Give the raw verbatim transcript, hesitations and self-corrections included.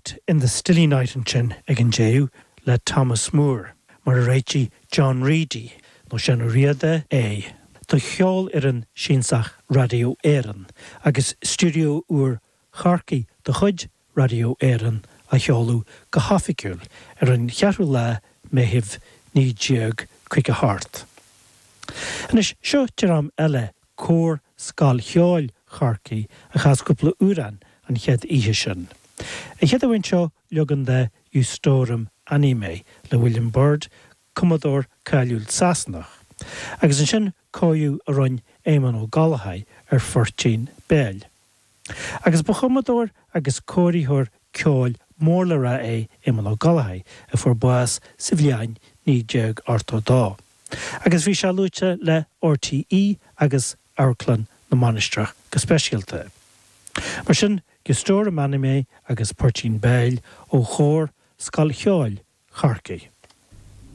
loft in the Stilly Night and Chin ag an Jew le Thomas Moore, mar a réití John Reedy, no sin riada é. Tá cheol ar an sínsach Radio Éireann, agus studio úr Charcaí de chuid Radio Éireann a cheolú go haficúil ar an cheathrú le mehibh ní déag chuig a hart. Anis seo tíram eile cór scal cheol Charcaí a chas cúpla úran an chead ihe sin. I chead a bhain seo legan de Eustórum Anime le William Byrd, Commodore Cailliúil Sasnach, agus an sin cóú a roinn Éamonn Ó Gallagher ar fourteen béil. Agus ba Commodore agus cóiríthir ceol mór le ra é Éamonn Ó Gallagher a fuair buas sa bhliain ní déag ortó dá. Agus bhí se lúite le R T E agus Airclan na Monistrach go speisialta. Mar sin Eustórum Anime agus fourteen béil ó chór scal cheol Charcaí.